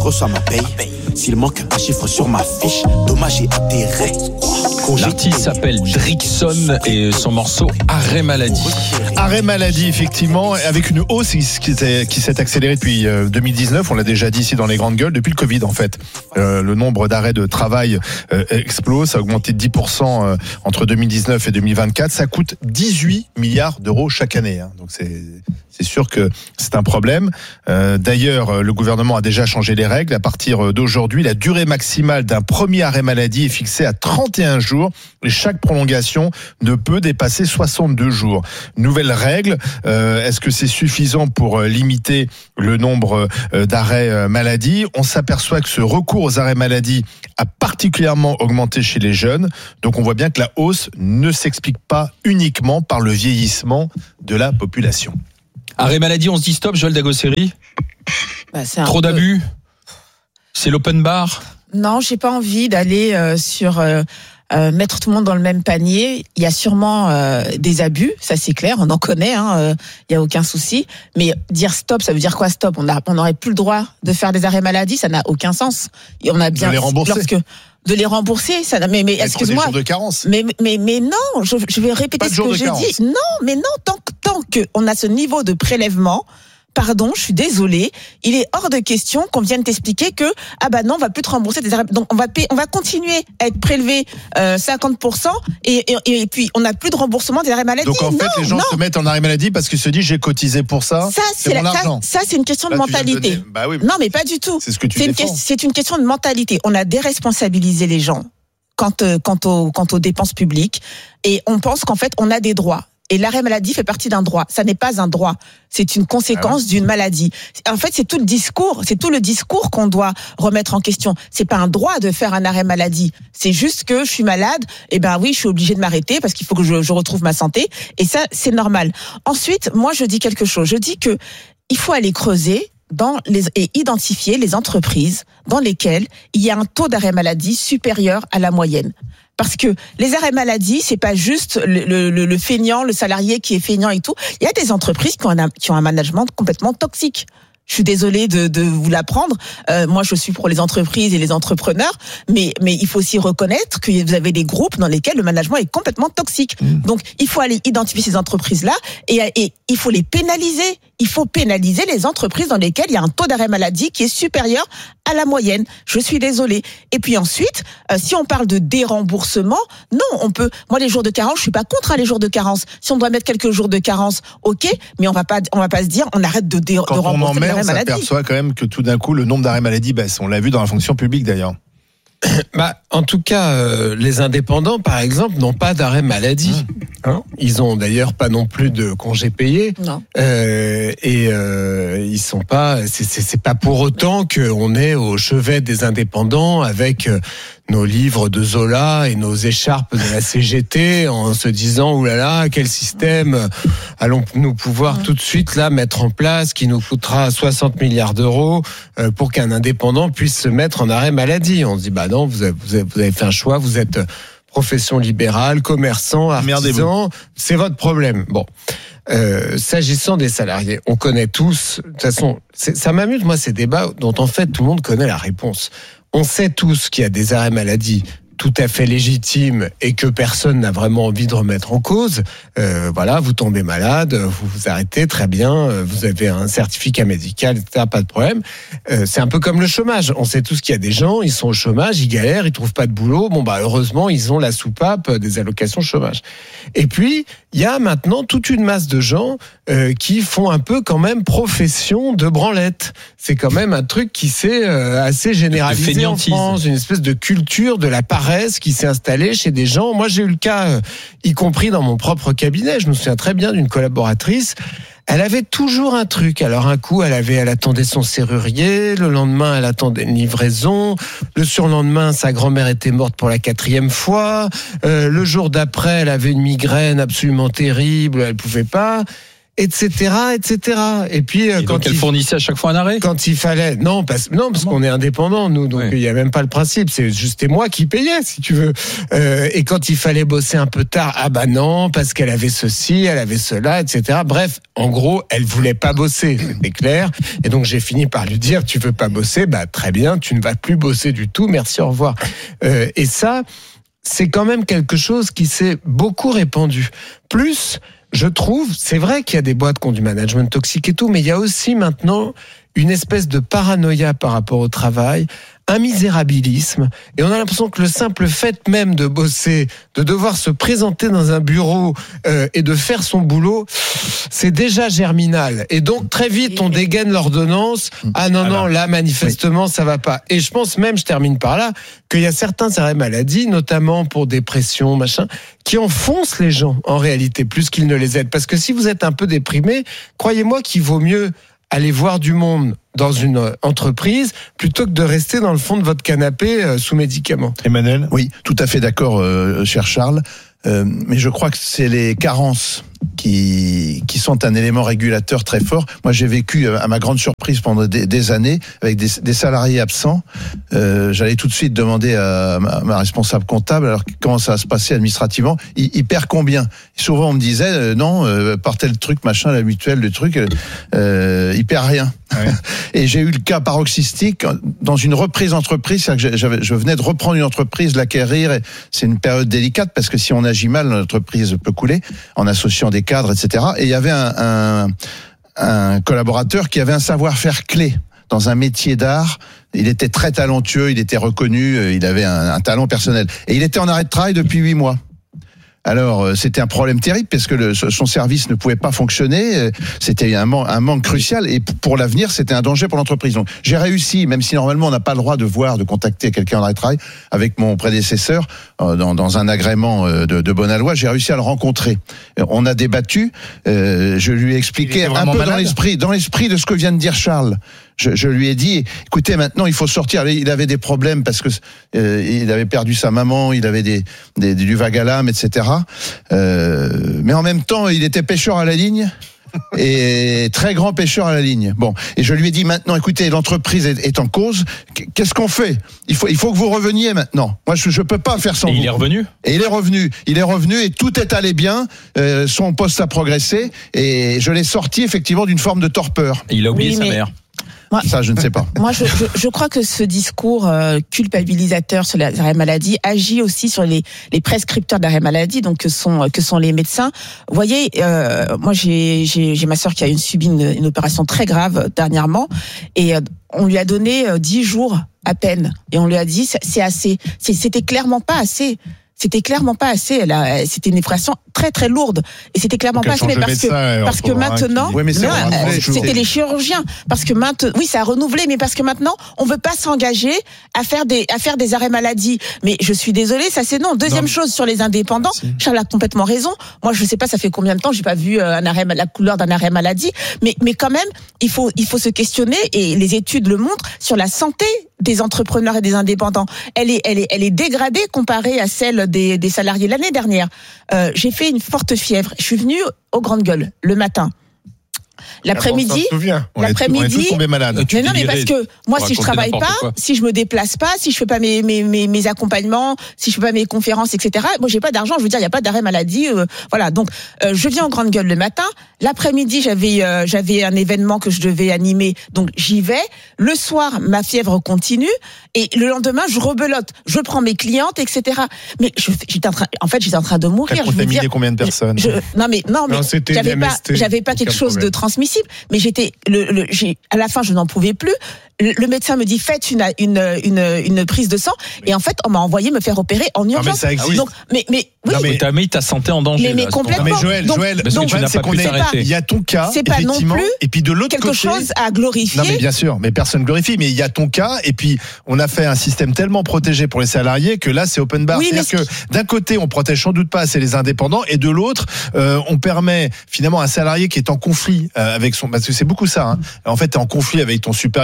reçois ma paye. S'il manque un chiffre sur ma fiche, dommage et intérêt. L'artiste s'appelle Drickson et son morceau Arrêt Maladie. Arrêt Maladie, effectivement, avec une hausse qui s'est accélérée depuis 2019. On l'a déjà dit ici dans les grandes gueules, depuis le Covid en fait. Le nombre d'arrêts de travail explose, ça a augmenté de 10% entre 2019 et 2024. Ça coûte 18 milliards d'euros chaque année. Donc c'est sûr que c'est un problème. D'ailleurs, le gouvernement a déjà changé les règles. À partir d'aujourd'hui, la durée maximale d'un premier arrêt maladie est fixée à 31 jours et chaque prolongation ne peut dépasser 62 jours. Nouvelle règle, est-ce que c'est suffisant pour limiter le nombre d'arrêts maladie ? On s'aperçoit que ce recours aux arrêts maladie a particulièrement augmenté chez les jeunes. Donc on voit bien que la hausse ne s'explique pas uniquement par le vieillissement de la population. Arrêt maladie, on se dit stop, Joël Dagosseri ? Trop d'abus ? C'est l'open bar ? Non, j'ai pas envie d'aller sur mettre tout le monde dans le même panier. Il y a sûrement des abus, ça c'est clair, on en connaît, il y a aucun souci. Mais dire stop, ça veut dire quoi stop ? On n'aurait plus le droit de faire des arrêts maladie, ça n'a aucun sens. Et on a bien de les rembourser. De les rembourser, ça. Mais excuse-moi. Des jours de carence. Mais non, je vais répéter ce que j'ai dit. Non, mais non, tant que on a ce niveau de prélèvement. Pardon, je suis désolée. Il est hors de question qu'on vienne t'expliquer que non, on va plus te rembourser des arrêts. Donc on va continuer à être prélevé 50% et puis on n'a plus de remboursement des arrêts maladie. Donc en fait, les gens se mettent en arrêt maladie parce qu'ils se disent j'ai cotisé pour ça. C'est mon argent. Ça c'est une question de mentalité. Oui, non, mais pas du tout. C'est ce que tu défends. C'est une question de mentalité. On a déresponsabilisé les gens quant aux dépenses publiques et on pense qu'en fait on a des droits. Et l'arrêt maladie fait partie d'un droit. Ça n'est pas un droit. C'est une conséquence d'une maladie. En fait, c'est tout le discours qu'on doit remettre en question. C'est pas un droit de faire un arrêt maladie. C'est juste que je suis malade. Oui, je suis obligée de m'arrêter parce qu'il faut que je retrouve ma santé. Et ça, c'est normal. Ensuite, moi, je dis quelque chose. Je dis que il faut aller creuser et identifier les entreprises dans lesquelles il y a un taux d'arrêt maladie supérieur à la moyenne. Parce que les arrêts maladie, c'est pas juste le feignant, le salarié qui est feignant et tout. Il y a des entreprises qui ont un management complètement toxique. Je suis désolée de vous l'apprendre. Moi, je suis pour les entreprises et les entrepreneurs, mais il faut aussi reconnaître que vous avez des groupes dans lesquels le management est complètement toxique. Donc, il faut aller identifier ces entreprises-là et il faut les pénaliser. Il faut pénaliser les entreprises dans lesquelles il y a un taux d'arrêt maladie qui est supérieur à la moyenne. Je suis désolée. Et puis ensuite, si on parle de déremboursement, non, on peut. Moi, les jours de carence, je suis pas contre les jours de carence. Si on doit mettre quelques jours de carence, ok, mais on va pas se dire on arrête de rembourser l'arrêt maladie. On s'aperçoit quand même que tout d'un coup, le nombre d'arrêts maladie baisse. On l'a vu dans la fonction publique d'ailleurs. En tout cas, les indépendants, par exemple, n'ont pas d'arrêt maladie. Ils ont d'ailleurs pas non plus de congés payés. Non. Ils sont pas. C'est pas pour autant qu'on est au chevet des indépendants avec nos livres de Zola et nos écharpes de la CGT en se disant oulala, quel système allons-nous pouvoir tout de suite là mettre en place qui nous coûtera 60 milliards d'euros pour qu'un indépendant puisse se mettre en arrêt maladie. On se dit non, vous avez fait un choix, vous êtes profession libérale, commerçant, artisan, c'est votre problème. Bon. S'agissant des salariés, on connaît tous, de toute façon, ça m'amuse moi ces débats dont en fait tout le monde connaît la réponse. On sait tous qu'il y a des arrêts maladie tout à fait légitimes et que personne n'a vraiment envie de remettre en cause. Vous tombez malade, vous vous arrêtez, très bien, vous avez un certificat médical, etc., pas de problème. C'est un peu comme le chômage. On sait tous qu'il y a des gens, ils sont au chômage, ils galèrent, ils trouvent pas de boulot. Heureusement, ils ont la soupape des allocations chômage. Et puis, il y a maintenant toute une masse de gens qui font un peu quand même profession de branlette. C'est quand même un truc qui s'est assez généralisé en France, une espèce de culture de la paresse qui s'est installée chez des gens. Moi, j'ai eu le cas, y compris dans mon propre cabinet. Je me souviens très bien d'une collaboratrice. Elle avait toujours un truc. Alors un coup, elle attendait son serrurier. Le lendemain, elle attendait une livraison. Le surlendemain, sa grand-mère était morte pour la 4e fois. Le jour d'après, elle avait une migraine absolument terrible. Elle pouvait pas. etc. Et puis quand elle fournissait à chaque fois un arrêt. Quand il fallait, non parce qu'on est indépendant nous, donc il y a même pas le principe. C'était moi qui payais, si tu veux. Et quand il fallait bosser un peu tard, non, parce qu'elle avait ceci, elle avait cela, etc. Bref, en gros, elle voulait pas bosser, c'était clair. Et donc j'ai fini par lui dire, tu veux pas bosser, très bien, tu ne vas plus bosser du tout, merci, au revoir. Et ça, c'est quand même quelque chose qui s'est beaucoup répandu. Plus, je trouve, c'est vrai qu'il y a des boîtes qui ont du management toxique et tout, mais il y a aussi maintenant une espèce de paranoïa par rapport au travail, un misérabilisme, et on a l'impression que le simple fait même de bosser, de devoir se présenter dans un bureau et de faire son boulot, c'est déjà germinal. Et donc très vite on dégaine l'ordonnance. Non, là manifestement ça va pas. Et je pense même, je termine par là, qu'il y a certains arrêts maladie, notamment pour dépression, machin, qui enfoncent les gens en réalité plus qu'ils ne les aident. Parce que si vous êtes un peu déprimé, croyez-moi qu'il vaut mieux aller voir du monde dans une entreprise plutôt que de rester dans le fond de votre canapé sous médicaments. Emmanuel ? Oui, tout à fait d'accord, cher Charles. Mais je crois que c'est les carences qui sont un élément régulateur très fort. Moi, j'ai vécu, à ma grande surprise, pendant des années, avec des salariés absents. J'allais tout de suite demander à ma responsable comptable, alors comment ça va se passer administrativement. Il perd combien ? Et souvent, on me disait, non, par tel truc, machin, la mutuelle, le truc, il perd rien. Ouais. Et j'ai eu le cas paroxystique dans une reprise d'entreprise. C'est-à-dire que je venais de reprendre une entreprise, l'acquérir. Et c'est une période délicate parce que si on agit mal, l'entreprise peut couler en associant des cadres, etc. Et il y avait un collaborateur qui avait un savoir-faire clé dans un métier d'art. Il était très talentueux, il était reconnu, il avait un talent personnel. Et il était en arrêt de travail depuis 8 mois. Alors, c'était un problème terrible parce que son service ne pouvait pas fonctionner. C'était un manque crucial et pour l'avenir, c'était un danger pour l'entreprise. Donc, j'ai réussi, même si normalement on n'a pas le droit de contacter quelqu'un en arrêt de travail, avec mon prédécesseur dans un agrément de bonne loi, j'ai réussi à le rencontrer. On a débattu. Je lui ai expliqué un peu dans l'esprit de ce que vient de dire Charles. Je lui ai dit, écoutez, maintenant il faut sortir. Il avait des problèmes parce que il avait perdu sa maman, il avait du vague à l'âme, etc. Mais en même temps, il était pêcheur à la ligne. Et très grand pêcheur à la ligne. Bon, et je lui ai dit maintenant, écoutez, l'entreprise est en cause. Qu'est-ce qu'on fait ? Il faut que vous reveniez maintenant. Moi, je peux pas faire sans vous. Il est revenu. Et il est revenu et tout est allé bien. Son poste a progressé et je l'ai sorti effectivement d'une forme de torpeur. Et il a oublié sa mère. Moi, ça, je ne sais pas. Moi, je crois que ce discours culpabilisateur sur les arrêts maladie agit aussi sur les prescripteurs d'arrêts maladie, donc que sont les médecins. Vous voyez, moi, j'ai ma sœur qui a subi une opération très grave dernièrement, et on lui a donné 10 jours à peine, et on lui a dit c'est assez. C'était clairement pas assez. C'était clairement pas assez. C'était une opération très très lourde et c'était clairement pas assez. Mais parce que maintenant, c'était les chirurgiens. Parce que maintenant, oui, ça a renouvelé, mais parce que maintenant, on veut pas s'engager à faire des arrêts maladie. Mais je suis désolée, ça c'est non. Deuxième chose sur les indépendants, Charles a complètement raison. Moi, je sais pas, ça fait combien de temps j'ai pas vu la couleur d'un arrêt maladie. Mais quand même, il faut se questionner et les études le montrent sur la santé des entrepreneurs et des indépendants. Elle est dégradée comparée à celle des salariés. L'année dernière, j'ai fait une forte fièvre. Je suis venue aux Grandes Gueules le matin. L'après-midi, on est tous tombés malades. Mais non, mais parce que moi, si je travaille pas, si je me déplace pas, si je fais pas mes accompagnements, si je fais pas mes conférences, etc. Moi, j'ai pas d'argent. Je veux dire, il y a pas d'arrêt maladie. Voilà. Donc, je viens aux Grandes Gueules le matin. L'après-midi, j'avais un événement que je devais animer. Donc, j'y vais. Le soir, ma fièvre continue. Et le lendemain, je rebelote. Je prends mes clientes, etc. Mais j'étais en train de mourir. Je veux dire, combien de personnes? Non, mais j'avais pas quelque chose de transmissible, mais à la fin, je n'en pouvais plus. Le médecin me dit faites une prise de sang et en fait on m'a envoyé me faire opérer en urgence. Non, mais ça existe. Donc, mais oui. Non, mais t'as mis ta santé en danger. Mais complètement. Mais Joël, parce que tu n'as pas pu t'arrêter. Il y a ton cas, c'est pas non plus et puis de l'autre quelque côté, chose à glorifier. Non mais bien sûr, mais personne glorifie. Mais il y a ton cas et puis on a fait un système tellement protégé pour les salariés que là c'est open bar. Oui, c'est-à-dire que d'un côté on protège sans doute pas assez les indépendants et de l'autre on permet finalement à un salarié qui est en conflit avec parce que c'est beaucoup ça. En fait, t'es en conflit avec ton supérieur hiérarchique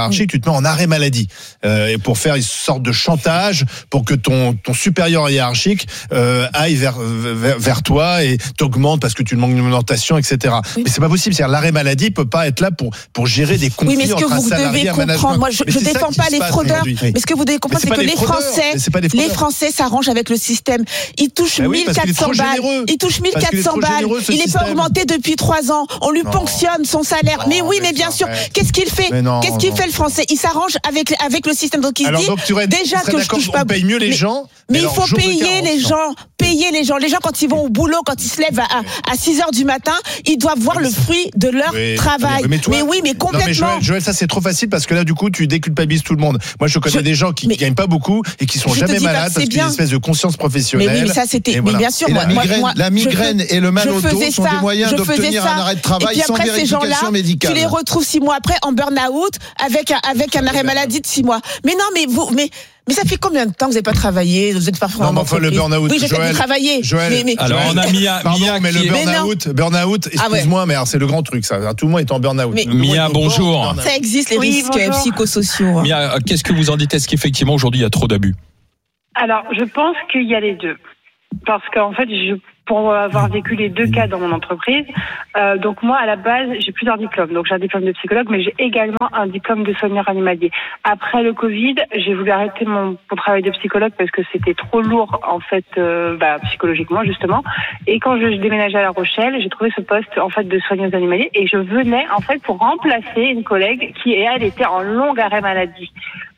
hiérarchique, tu te mets en arrêt maladie pour faire une sorte de chantage pour que ton supérieur hiérarchique aille vers toi et t'augmente parce que tu manques d'alimentation, etc. Oui. Mais c'est pas possible. C'est-à-dire l'arrêt maladie peut pas être là pour gérer des conflits entre un salarié et un management. Moi, je défends pas les fraudeurs. Mais ce que vous devez comprendre, c'est que les Français s'arrangent avec le système. Ils touchent 1400 balles. Il touche 1400 balles. Il n'est pas augmenté depuis 3 ans. On lui ponctionne son salaire. Mais oui, mais bien sûr. Qu'est-ce qu'il fait? Qu'est-ce qu'il fait le Français? Il s'arrange avec le système. Donc il se dit déjà que je touche pas. On paye mieux les gens. Mais il faut payer les gens. Payer les gens. Les gens, quand ils vont au boulot, quand ils se lèvent à 6h du matin, ils doivent voir le fruit de leur travail. Mais oui, mais complètement. Non, mais Joël, ça c'est trop facile parce que là, du coup, tu déculpabilises tout le monde. Moi, je connais des gens qui gagnent pas beaucoup et qui sont jamais malades parce qu'il y a une espèce de conscience professionnelle. Mais oui, mais ça c'était. Mais bien sûr, la migraine et le mal au dos sont des moyens d'obtenir un arrêt de travail sans vérification médicale. Tu les retrouves 6 mois après en burn-out avec un arrêt maladie de 6 mois. Mais non, mais ça fait combien de temps que vous n'avez pas travaillé? Vous êtes pas non, mais enfin, le burn-out. Oui, je sais que vous travaillez. Alors, on a Mia. Mais le burn-out, excuse-moi, mais alors, c'est le grand truc, ça. Tout le monde est en burn-out. Mia, bonjour. Ça existe, les risques psychosociaux. Mia, qu'est-ce que vous en dites? Est-ce qu'effectivement, aujourd'hui, il y a trop d'abus? Alors, je pense qu'il y a les deux. Parce qu'en fait, pour avoir vécu les deux cas dans mon entreprise, donc moi, à la base, j'ai plusieurs diplômes. Donc, j'ai un diplôme de psychologue, mais j'ai également un diplôme de soigneur animalier. Après le Covid, j'ai voulu arrêter mon travail de psychologue parce que c'était trop lourd, en fait, psychologiquement, justement. Et quand je déménageais à La Rochelle, j'ai trouvé ce poste, en fait, de soigneuse animalier. Et je venais, en fait, pour remplacer une collègue qui, elle, était en long arrêt maladie.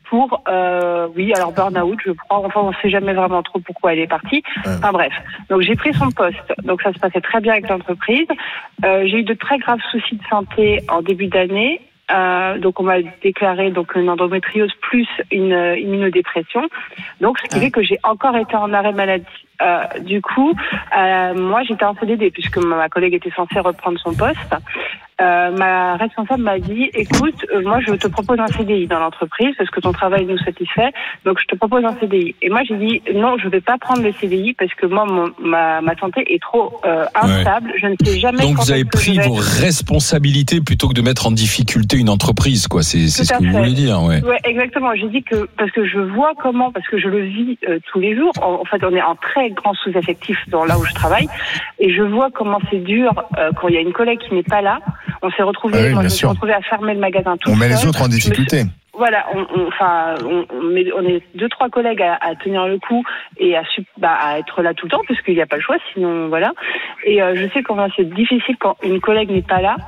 Alors burn-out, je crois. Enfin, on sait jamais vraiment trop pourquoi elle est partie. Enfin bref. Donc j'ai pris son poste. Donc ça se passait très bien avec l'entreprise. J'ai eu de très graves soucis de santé en début d'année. Donc on m'a déclaré une endométriose plus une immunodépression. Donc ce qui fait que j'ai encore été en arrêt maladie. Du coup, moi j'étais en CDD puisque ma collègue était censée reprendre son poste. Ma responsable m'a dit, écoute, moi je te propose un CDI dans l'entreprise parce que ton travail nous satisfait, donc je te propose un CDI. Et moi j'ai dit, non, je vais pas prendre le CDI parce que moi ma santé est trop instable, je ne sais jamais. Donc vous avez pris vos responsabilités plutôt que de mettre en difficulté une entreprise, quoi. C'est ce que vous voulez dire, ouais. Ouais, exactement. J'ai dit que parce que je vois parce que je le vis tous les jours. En fait, on est en très grand sous-effectif dans là où je travaille, et je vois comment c'est dur quand il y a une collègue qui n'est pas là. On s'est retrouvés, je me suis retrouvée à fermer le magasin tout seul. On met les autres en difficulté. Voilà, on est 2-3 collègues à tenir le coup et à être là tout le temps puisqu'il n'y a pas le choix, sinon voilà. Et je sais comment c'est difficile quand une collègue n'est pas là.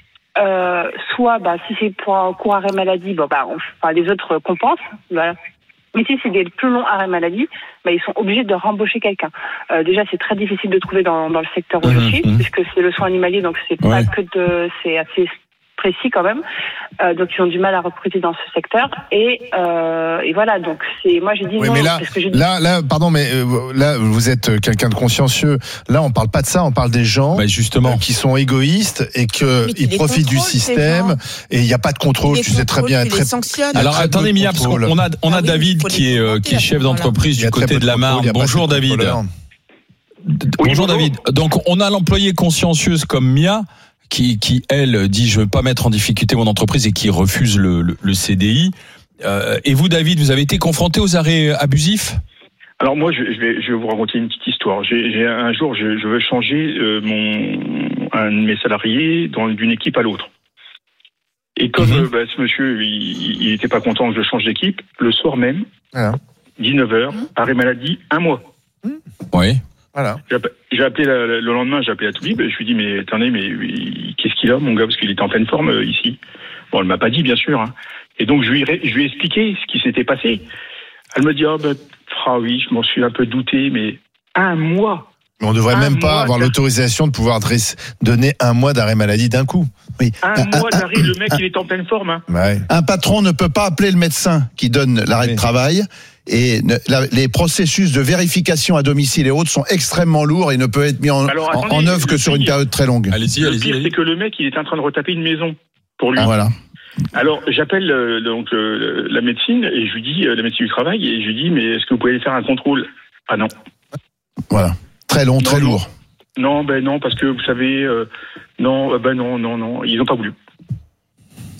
Soit si c'est pour un court arrêt maladie, les autres compensent, voilà. Mais si c'est des plus longs arrêts maladie, ils sont obligés de rembaucher quelqu'un. Déjà, c'est très difficile de trouver dans le secteur où je suis, puisque c'est le soin animalier, donc c'est pas c'est assez précis quand même. Donc ils ont du mal à recruter dans ce secteur. Et voilà, donc moi j'ai dit non. Mais là, parce que j'ai dit... là, pardon, mais là vous êtes quelqu'un de consciencieux. Là, on parle pas de ça, on parle des gens justement qui sont égoïstes et qu'ils profitent du système. Et il n'y a pas de contrôle. Tu sais très bien. Alors attendez, Mia, parce qu'on a David qui est chef d'entreprise du côté de la Marne. Bonjour David. Bonjour David. Donc on a l'employée consciencieuse comme Mia. Qui elle dit je veux pas mettre en difficulté mon entreprise et qui refuse le CDI. Et vous David, vous avez été confronté aux arrêts abusifs? Alors moi je vais vous raconter une petite histoire. J'ai un jour je veux changer un de mes salariés d'une équipe à l'autre. Et comme ce monsieur il était pas content que je change d'équipe, le soir même 19h, arrêt maladie 1 mois. Oui. Voilà. J'ai appelé le lendemain, j'ai appelé à Toulib, je lui ai dit mais attendez, mais qu'est-ce qu'il a mon gars, parce qu'il était en pleine forme ici. Bon, elle m'a pas dit bien sûr. Et donc je lui ai expliqué ce qui s'était passé. Elle me dit oui, je m'en suis un peu douté, mais 1 mois. Mais on devrait même pas avoir l'autorisation de pouvoir donner 1 mois d'arrêt maladie d'un coup. Oui. 1 mois d'arrêt, le mec il est en pleine forme. Ouais. Un patron ne peut pas appeler le médecin qui donne l'arrêt de travail. Et les processus de vérification à domicile et autres sont extrêmement lourds et ne peuvent être mis en œuvre que sur une période très longue. Le pire, c'est que le mec, il est en train de retaper une maison pour lui. Voilà. Alors, j'appelle la médecine et je lui dis, la médecine du travail, et je lui dis, mais est-ce que vous pouvez aller faire un contrôle? Ah non. Voilà. Très long, très lourd. Non, non, parce que vous savez, non, ils n'ont pas voulu.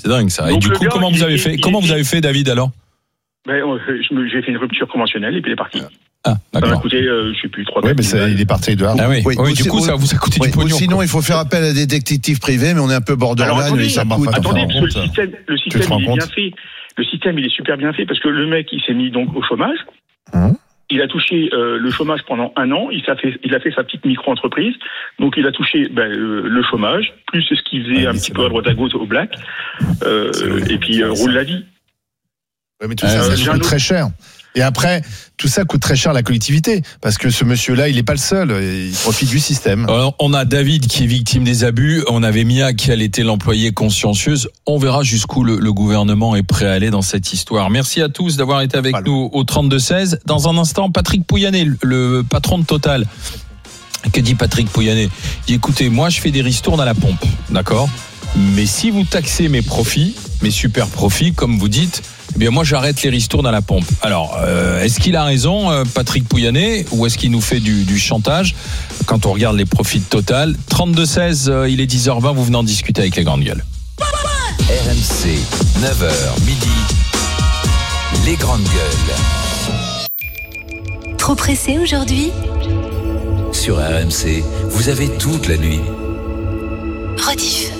C'est dingue ça. Donc, et du coup, comment vous avez fait, David, alors? J'ai fait une rupture conventionnelle et puis il est parti. Ah, d'accord. Ça m'a coûté, je sais plus, 3 Oui, mais il est parti de Ah oui, du coup, ça vous a coûté du pognon. Sinon, il faut faire appel à des détectives privés, mais on est un peu borderline. Attendez, parce que le système il est bien fait. Le système, il est super bien fait parce que le mec, il s'est mis donc au chômage. Il a touché le chômage pendant 1 an. Il a fait sa petite micro-entreprise. Donc, il a touché le chômage, plus ce qu'il faisait un petit peu à droite à gauche au black. Et puis, roule la vie. Oui, mais tout ça coûte très cher. Et après, tout ça coûte très cher à la collectivité, parce que ce monsieur-là, il n'est pas le seul, il profite du système. Alors, on a David qui est victime des abus, on avait Mia qui elle était l'employée consciencieuse. On verra jusqu'où le gouvernement est prêt à aller dans cette histoire. Merci à tous d'avoir été avec nous au 32-16. Dans un instant, Patrick Pouyanné, le patron de Total. Que dit Patrick Pouyanné? Il dit, écoutez, moi je fais des ristournes à la pompe, d'accord? Mais si vous taxez mes profits, mes super profits, comme vous dites, eh bien moi j'arrête les ristournes à la pompe. Alors, est-ce qu'il a raison, Patrick Pouyanné, ou est-ce qu'il nous fait du chantage quand on regarde les profits de Total? 32-16, il est 10h20, vous venez en discuter avec les grandes gueules. RMC, 9h midi, les grandes gueules. Trop pressé aujourd'hui? Sur RMC, vous avez toute la nuit. Rediff.